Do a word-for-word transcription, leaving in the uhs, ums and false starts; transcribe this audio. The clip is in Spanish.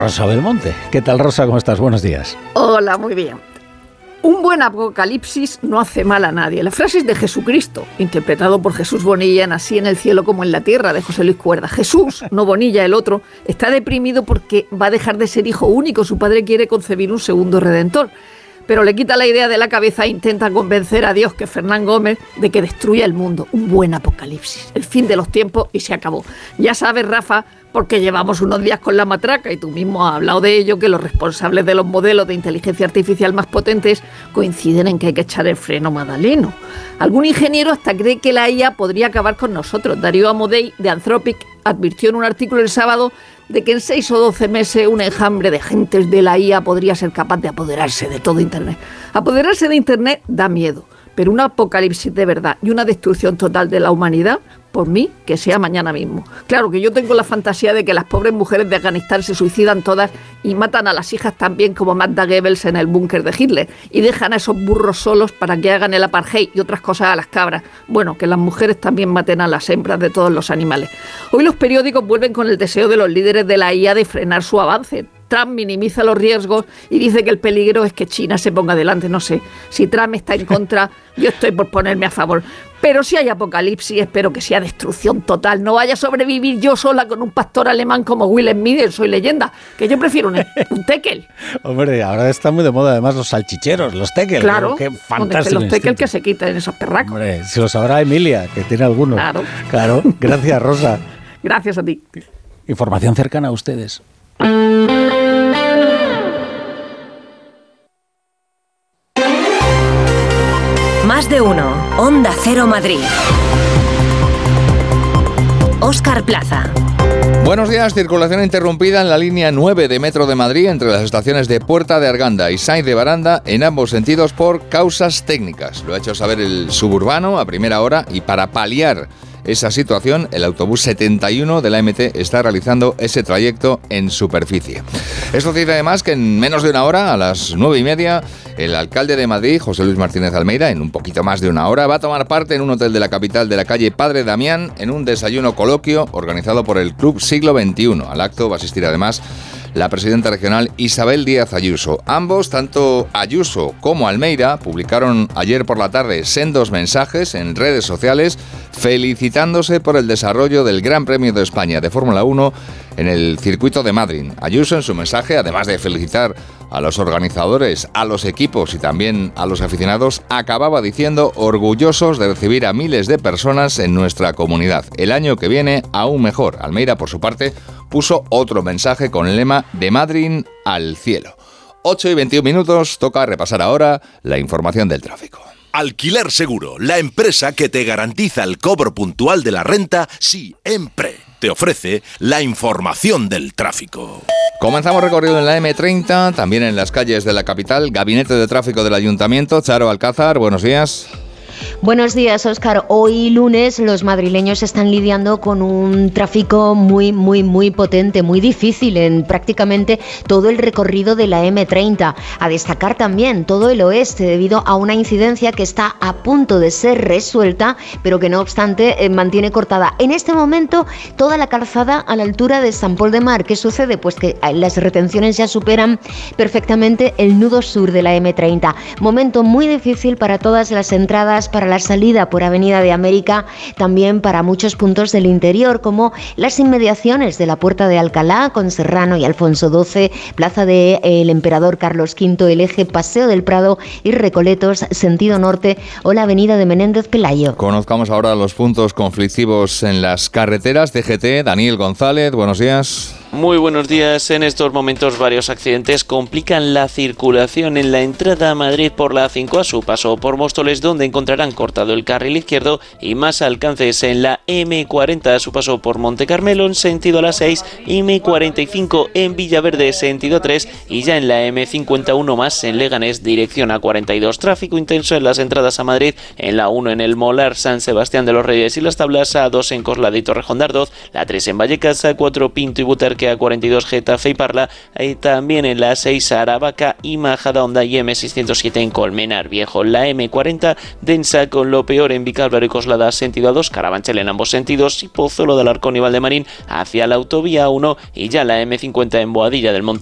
Rosa Belmonte. ¿Qué tal, Rosa? ¿Cómo estás? Buenos días. Hola, muy bien. Un buen apocalipsis no hace mal a nadie. La frase es de Jesucristo, interpretado por Jesús Bonilla en Así en el cielo como en la tierra, de José Luis Cuerda. Jesús, no Bonilla, el otro, está deprimido porque va a dejar de ser hijo único. Su padre quiere concebir un segundo redentor. Pero le quita la idea de la cabeza e intenta convencer a Dios, que es Fernán Gómez, de que destruya el mundo. Un buen apocalipsis. El fin de los tiempos y se acabó. Ya sabes, Rafa, porque llevamos unos días con la matraca y tú mismo has hablado de ello, que los responsables de los modelos de inteligencia artificial más potentes coinciden en que hay que echar el freno magdaleno. Algún ingeniero hasta cree que la I A podría acabar con nosotros. Darío Amodei, de Anthropic, advirtió en un artículo el sábado de que en seis o doce meses un enjambre de gentes de la I A podría ser capaz de apoderarse de todo Internet. Apoderarse de Internet da miedo, pero un apocalipsis de verdad y una destrucción total de la humanidad, por mí, que sea mañana mismo. Claro que yo tengo la fantasía de que las pobres mujeres de Afganistán se suicidan todas y matan a las hijas también, como Magda Goebbels en el búnker de Hitler, y dejan a esos burros solos para que hagan el apartheid y otras cosas a las cabras. Bueno, que las mujeres también maten a las hembras de todos los animales. Hoy los periódicos vuelven con el deseo de los líderes de la I A de frenar su avance. Trump minimiza los riesgos y dice que el peligro es que China se ponga delante. No sé, si Trump está en contra, yo estoy por ponerme a favor. Pero si hay apocalipsis, espero que sea destrucción total. No vaya a sobrevivir yo sola con un pastor alemán como Will Smith en Soy Leyenda, que yo prefiero un, un tekel. Hombre, ahora está muy de moda además los salchicheros, los tekel. Claro, qué fantástico. Los tekel que se quiten esos perracos. Hombre, si lo sabrá Emilia, que tiene algunos. Claro. Claro, gracias, Rosa. Gracias a ti. Información cercana a ustedes. Más de uno. Onda Cero Madrid. Óscar Plaza. Buenos días. Circulación interrumpida en la línea nueve de Metro de Madrid entre las estaciones de Puerta de Arganda y Sainz de Baranda en ambos sentidos por causas técnicas. Lo ha hecho saber el suburbano a primera hora y para paliar esa situación, el autobús setenta y uno de la M T está realizando ese trayecto en superficie. Esto dice además que en menos de una hora, a las nueve y media, el alcalde de Madrid, José Luis Martínez Almeida, en un poquito más de una hora, va a tomar parte en un hotel de la capital de la calle Padre Damián en un desayuno coloquio organizado por el Club Siglo veintiuno. Al acto va a asistir además la presidenta regional Isabel Díaz Ayuso. Ambos, tanto Ayuso como Almeida, publicaron ayer por la tarde sendos mensajes en redes sociales felicitándose por el desarrollo del Gran Premio de España de Fórmula uno en el circuito de Madrid. Ayuso, en su mensaje, además de felicitar a los organizadores, a los equipos y también a los aficionados, acababa diciendo orgullosos de recibir a miles de personas en nuestra comunidad. El año que viene, aún mejor. Almeida, por su parte, puso otro mensaje con el lema de Madrid al cielo. ocho y veintiún minutos, toca repasar ahora la información del tráfico. Alquiler Seguro, la empresa que te garantiza el cobro puntual de la renta siempre. Te ofrece la información del tráfico. Comenzamos recorrido en la eme treinta, también en las calles de la capital. Gabinete de Tráfico del Ayuntamiento, Charo Alcázar, buenos días. Buenos días, Óscar. Hoy lunes los madrileños están lidiando con un tráfico muy, muy, muy potente, muy difícil en prácticamente todo el recorrido de la eme treinta. A destacar también todo el oeste debido a una incidencia que está a punto de ser resuelta, pero que no obstante eh, mantiene cortada en este momento toda la calzada a la altura de San Pol de Mar. ¿Qué sucede? Pues que las retenciones ya superan perfectamente el nudo sur de la eme treinta. Momento muy difícil para todas las entradas, para la salida por Avenida de América, también para muchos puntos del interior, como las inmediaciones de la Puerta de Alcalá, con Serrano y Alfonso doce, Plaza del de, eh, Emperador Carlos quinto, el eje Paseo del Prado y Recoletos, sentido norte, o la Avenida de Menéndez Pelayo. Conozcamos ahora los puntos conflictivos en las carreteras. D G T, Daniel González, buenos días. Muy buenos días. En estos momentos varios accidentes complican la circulación en la entrada a Madrid por la A cinco a su paso por Móstoles, donde encontrarán cortado el carril izquierdo y más alcances en la eme cuarenta a su paso por Monte Carmelo en sentido a la seis, eme cuarenta y cinco en Villaverde sentido tres y ya en la eme cincuenta y uno más en Leganés dirección a cuarenta y dos. Tráfico intenso en las entradas a Madrid en la uno en el Molar, San Sebastián de los Reyes y las Tablas, a dos en Coslada y Torrejón de Ardoz, la tres en Vallecas, a cuatro Pinto y Butarque bloque A cuarenta y dos Getafe y Parla, y también en la A seis Aravaca y Majadahonda y M seiscientos siete en Colmenar Viejo. La M cuarenta densa con lo peor en Vicálvaro y Coslada sentido A dos, Carabanchel en ambos sentidos y Pozuelo de Alarcón y Valdemarín hacia la autovía A uno, y ya la M cincuenta en Boadilla del Monte